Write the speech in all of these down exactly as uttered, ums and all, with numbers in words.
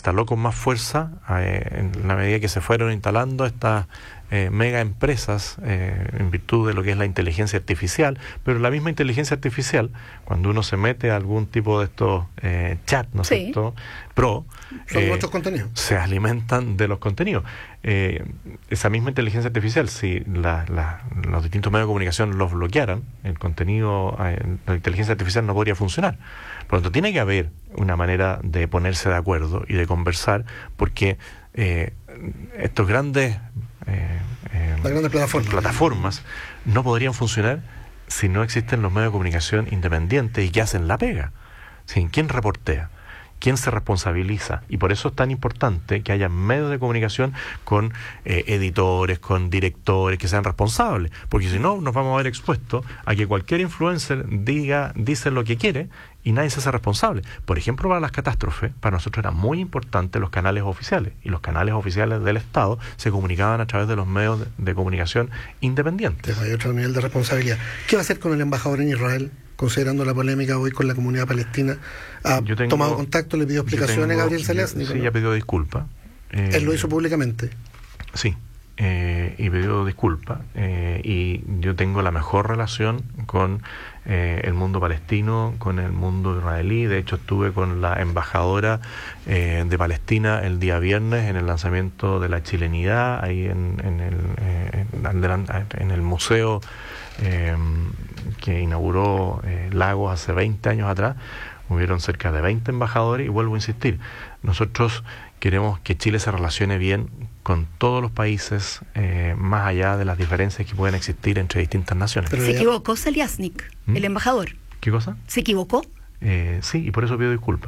instaló con más fuerza eh, en la medida que se fueron instalando estas eh, mega empresas eh, en virtud de lo que es la inteligencia artificial, pero la misma inteligencia artificial, cuando uno se mete a algún tipo de estos eh, chats, ¿no es Sí. cierto?, pro, Son eh, muchos contenidos. se alimentan de los contenidos. Eh, esa misma inteligencia artificial, si la, la, los distintos medios de comunicación los bloquearan, el contenido, eh, la inteligencia artificial no podría funcionar. Por lo tanto, tiene que haber una manera de ponerse de acuerdo y de conversar, porque eh, estos grandes eh, eh, Las grandes plataformas. plataformas no podrían funcionar si no existen los medios de comunicación independientes y que hacen la pega. ¿Sí? ¿Quién reportea? ¿Quién se responsabiliza? Y por eso es tan importante que haya medios de comunicación con eh, editores, con directores que sean responsables, porque si no nos vamos a ver expuestos a que cualquier influencer diga, dice lo que quiere y nadie se hace responsable. Por ejemplo, para las catástrofes, para nosotros era muy importante los canales oficiales, y los canales oficiales del Estado se comunicaban a través de los medios de, de comunicación independientes. Hay otro nivel de responsabilidad. ¿Qué va a hacer con el embajador en Israel, considerando la polémica hoy con la comunidad palestina? ¿Ha Yo tengo- tomado contacto, le pidió explicaciones tengo- a Gabriel yo- Zelazny? Sí, ya pidió disculpas. Eh, Él lo hizo públicamente. Sí, eh, y pidió disculpas. Eh, y yo tengo la mejor relación con eh, el mundo palestino, con el mundo israelí. De hecho, estuve con la embajadora eh, de Palestina el día viernes en el lanzamiento de la chilenidad, ahí en, en, el, eh, en, en el museo eh, que inauguró eh, Lagos hace veinte años atrás. Hubieron cerca de veinte embajadores y vuelvo a insistir, nosotros queremos que Chile se relacione bien con todos los países, eh, más allá de las diferencias que pueden existir entre distintas naciones. Pero Se ya- equivocó Zelazny, ¿Mm? el embajador. ¿Qué cosa? ¿Se equivocó? Eh, sí, y por eso pido disculpas.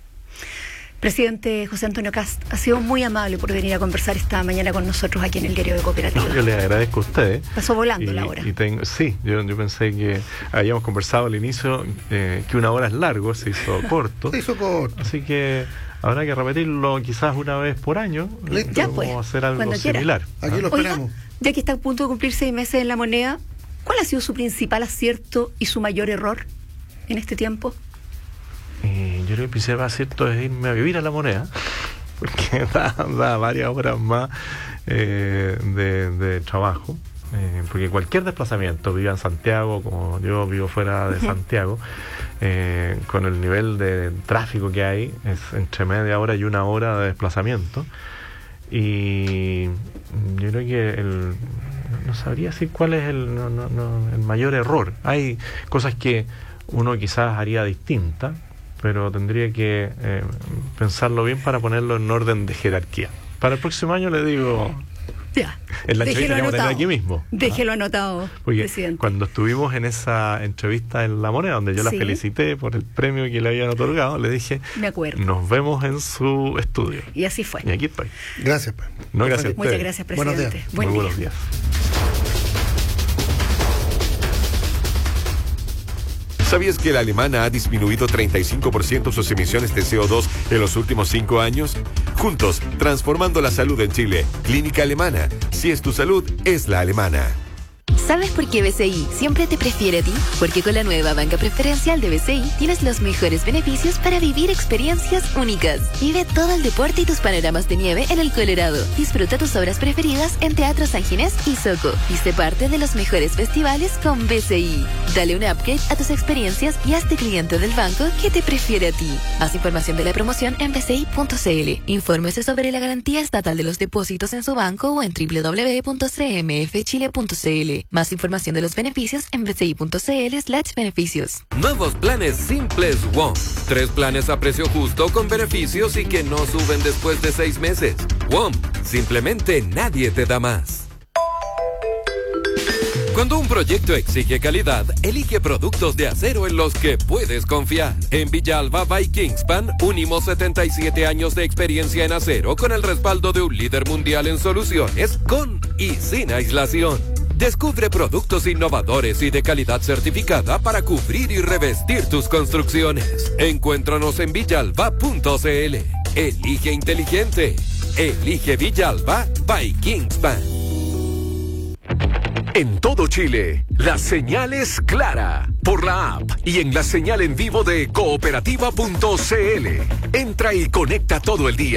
Presidente José Antonio Kast, ha sido muy amable por venir a conversar esta mañana con nosotros aquí en el Diario de Cooperativa. No, yo le agradezco a ustedes. Pasó volando Y- la hora. y tengo, sí, yo, yo pensé que habíamos conversado al inicio eh, que una hora es largo, se hizo corto. Se hizo corto. Así que habrá que repetirlo quizás una vez por año. Listo. Ya, Vamos pues, a hacer algo cuando quiera. similar. Aquí lo Oiga, esperamos. ya que está a punto de cumplir seis meses en la moneda, ¿cuál ha sido su principal acierto y su mayor error en este tiempo? Eh, yo creo que el principal acierto es irme a vivir a La Moneda, porque da, da varias horas más eh, de, de trabajo, eh, porque cualquier desplazamiento, viva en Santiago, como yo vivo fuera de Santiago, eh, con el nivel de tráfico que hay, es entre media hora y una hora de desplazamiento, y yo creo que el, no sabría decir cuál es el, no, no, no, el mayor error. Hay cosas que uno quizás haría distinta, pero tendría que eh, pensarlo bien para ponerlo en orden de jerarquía. Para el próximo año le digo, Ya. en la entrevista Déjelo que vamos a tener anotado. aquí mismo. Déjelo anotado, Porque presidente. cuando estuvimos en esa entrevista en La Moneda, donde yo la Sí. felicité por el premio que le habían otorgado, le dije, Me acuerdo. nos vemos en su estudio. Y así fue. Y aquí estoy. Gracias. pues. No, gracias a Muchas ustedes. gracias, Buenos presidente. días. Buen Muy día. buenos días. ¿Sabías que la alemana ha disminuido treinta y cinco por ciento sus emisiones de C O dos en los últimos cinco años? Juntos, transformando la salud en Chile. Clínica Alemana. Si es tu salud, es la alemana. ¿Sabes por qué B C I siempre te prefiere a ti? Porque con la nueva banca preferencial de B C I tienes los mejores beneficios para vivir experiencias únicas. Vive todo el deporte y tus panoramas de nieve en el Colorado. Disfruta tus obras preferidas en Teatro San Ginés y Soco. Y sé parte de los mejores festivales con B C I. Dale un upgrade a tus experiencias y hazte cliente del banco que te prefiere a ti. Más información de la promoción en b c i punto c l. Infórmese sobre la garantía estatal de los depósitos en su banco o en w w w punto c m f chile punto c l. Más información de los beneficios en b c i punto c l slash beneficios. Nuevos planes simples WOM. Tres planes a precio justo con beneficios y que no suben después de seis meses. WOM. Simplemente nadie te da más. Cuando un proyecto exige calidad, elige productos de acero en los que puedes confiar. En Villalba by Kingspan, unimos setenta y siete años de experiencia en acero con el respaldo de un líder mundial en soluciones, con y sin aislación. Descubre productos innovadores y de calidad certificada para cubrir y revestir tus construcciones. Encuéntranos en villalba punto c l. Elige inteligente. Elige Villalba by Kingspan. En todo Chile, la señal es clara. Por la app y en la señal en vivo de cooperativa punto c l. Entra y conecta todo el día.